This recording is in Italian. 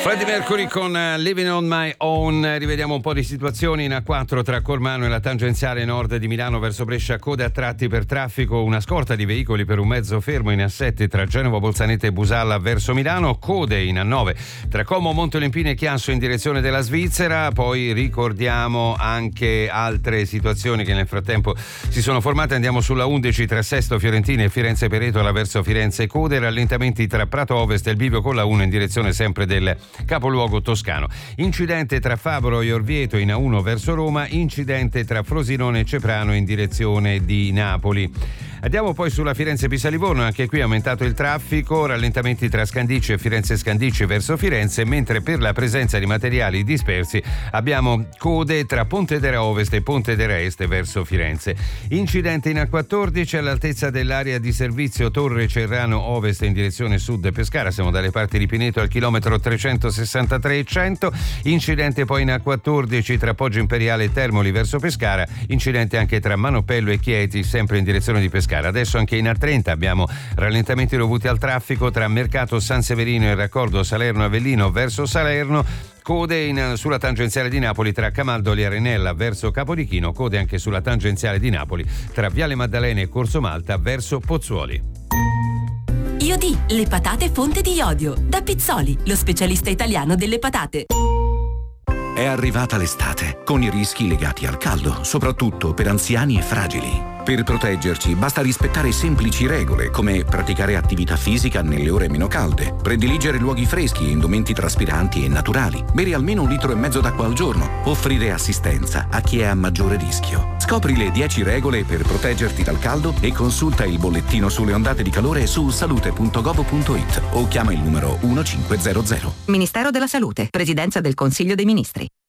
Freddie Mercury con Living on My Own. Rivediamo un po' di situazioni in A4 tra Cormano e la tangenziale nord di Milano verso Brescia, code a tratti per traffico, una scorta di veicoli per un mezzo fermo in A7 tra Genova, Bolzaneto e Busalla verso Milano, code in A9 tra Como, Monteolympine e Chiasso in direzione della Svizzera. Poi ricordiamo anche altre situazioni che nel frattempo si sono formate. Andiamo sulla 11 tra Sesto, Fiorentina e Firenze Peretola verso Firenze, code, rallentamenti tra Prato Ovest e il bivio con la 1 in direzione sempre del capoluogo toscano. Incidente tra Fabro e Orvieto in A1 verso Roma, incidente tra Frosinone e Ceprano in direzione di Napoli. Andiamo poi sulla Firenze-Pisa-Livorno, anche qui è aumentato il traffico, rallentamenti tra Scandicci e Firenze-Scandicci verso Firenze, mentre per la presenza di materiali dispersi abbiamo code tra Pontedera Ovest e Pontedera Est verso Firenze. Incidente in A14 all'altezza dell'area di servizio Torre Cerrano Ovest in direzione sud Pescara, siamo dalle parti di Pineto al chilometro 363 e 100. Incidente poi in A14 tra Poggio Imperiale e Termoli verso Pescara, incidente anche tra Manopello e Chieti sempre in direzione di Pescara. Adesso anche in A30 abbiamo rallentamenti dovuti al traffico tra Mercato San Severino e il raccordo Salerno-Avellino verso Salerno, code sulla tangenziale di Napoli tra Camaldoli e Arenella verso Capodichino, code anche sulla tangenziale di Napoli tra Viale Maddalena e Corso Malta verso Pozzuoli. Iodi, le patate fonte di iodio. Da Pizzoli, lo specialista italiano delle patate. È arrivata l'estate, con i rischi legati al caldo, soprattutto per anziani e fragili. Per proteggerci basta rispettare semplici regole, come praticare attività fisica nelle ore meno calde, prediligere luoghi freschi e indumenti traspiranti e naturali, bere almeno 1,5 litri d'acqua al giorno, offrire assistenza a chi è a maggiore rischio. Scopri le 10 regole per proteggerti dal caldo e consulta il bollettino sulle ondate di calore su salute.gov.it o chiama il numero 1500. Ministero della Salute, Presidenza del Consiglio dei Ministri.